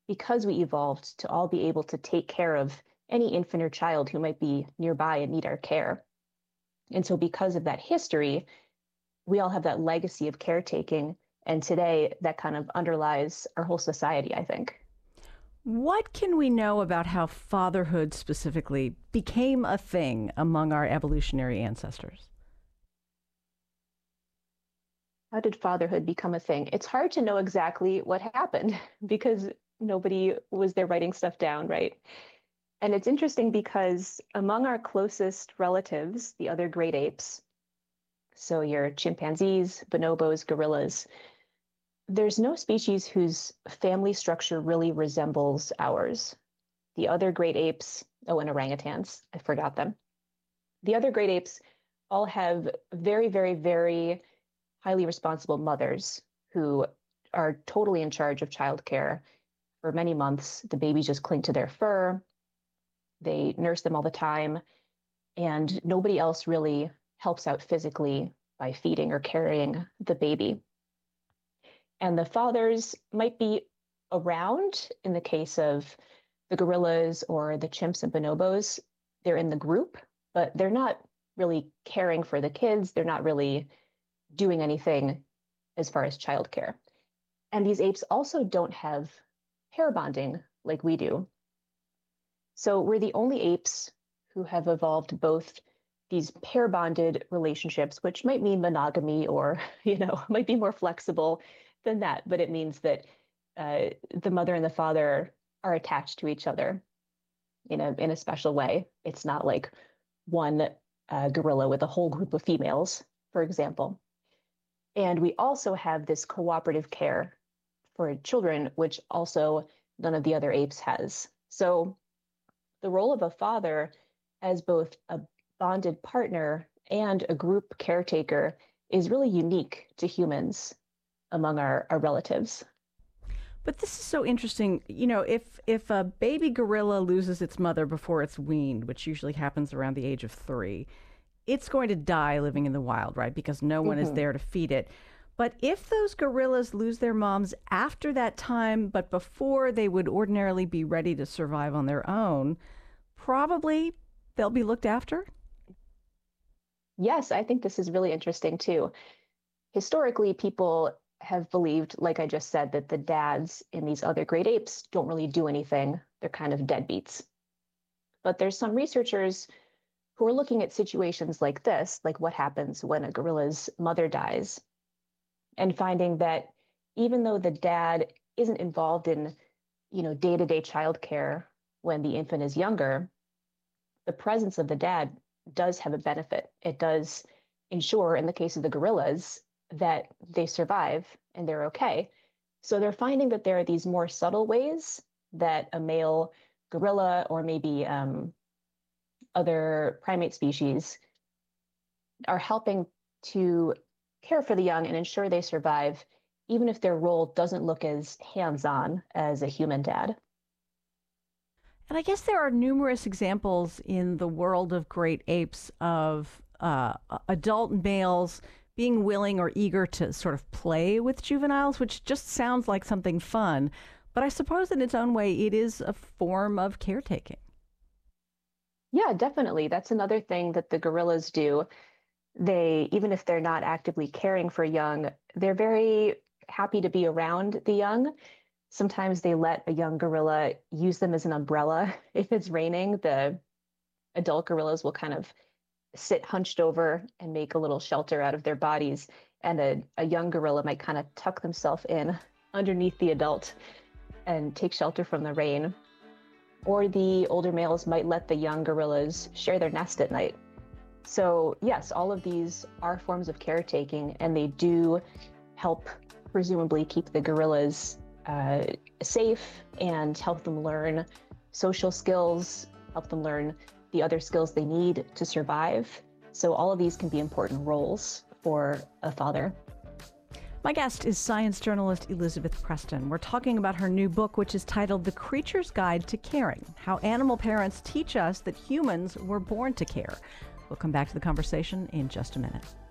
because we evolved to all be able to take care of any infant or child who might be nearby and need our care. And so, because of that history, we all have that legacy of caretaking. And today, that kind of underlies our whole society, I think. What can we know about how fatherhood specifically became a thing among our evolutionary ancestors? How did fatherhood become a thing? It's hard to know exactly what happened because nobody was there writing stuff down, right? And it's interesting because among our closest relatives, the other great apes, so your chimpanzees, bonobos, gorillas, there's no species whose family structure really resembles ours. The other great apes, oh, and orangutans, I forgot them. The other great apes all have very, very, very highly responsible mothers who are totally in charge of childcare for many months. The babies just cling to their fur. They nurse them all the time, and nobody else really helps out physically by feeding or carrying the baby. And the fathers might be around in the case of the gorillas or the chimps and bonobos. They're in the group, but they're not really caring for the kids. They're not really doing anything as far as childcare. And these apes also don't have pair bonding like we do. So we're the only apes who have evolved both these pair bonded relationships, which might mean monogamy or, might be more flexible than that. But it means that the mother and the father are attached to each other in a special way. It's not like one gorilla with a whole group of females, for example. And we also have this cooperative care for children, which also none of the other apes has. So the role of a father as both a bonded partner and a group caretaker is really unique to humans among our relatives. But this is so interesting. If a baby gorilla loses its mother before it's weaned, which usually happens around the age of 3, it's going to die living in the wild, right? Because no one is there to feed it. But if those gorillas lose their moms after that time, but before they would ordinarily be ready to survive on their own, probably they'll be looked after? Yes, I think this is really interesting too. Historically, people have believed, like I just said, that the dads in these other great apes don't really do anything. They're kind of deadbeats. But there's some researchers who are looking at situations like this, like what happens when a gorilla's mother dies, and finding that even though the dad isn't involved in, day-to-day childcare when the infant is younger, the presence of the dad does have a benefit. It does ensure, in the case of the gorillas, that they survive and they're okay. So they're finding that there are these more subtle ways that a male gorilla or maybe other primate species are helping to care for the young and ensure they survive, even if their role doesn't look as hands-on as a human dad. And I guess there are numerous examples in the world of great apes of adult males being willing or eager to sort of play with juveniles, which just sounds like something fun. But I suppose in its own way, it is a form of caretaking. Yeah, definitely. That's another thing that the gorillas do. They, even if they're not actively caring for young, they're very happy to be around the young. Sometimes they let a young gorilla use them as an umbrella. If it's raining, the adult gorillas will kind of sit hunched over and make a little shelter out of their bodies. And a young gorilla might kind of tuck themselves in underneath the adult and take shelter from the rain. Or the older males might let the young gorillas share their nest at night. So yes, all of these are forms of caretaking, and they do help presumably keep the gorillas safe and help them learn social skills, help them learn the other skills they need to survive. So all of these can be important roles for a father. My guest is science journalist Elizabeth Preston. We're talking about her new book, which is titled The Creature's Guide to Caring: How Animal Parents Teach Us That Humans Were Born to Care. We'll come back to the conversation in just a minute.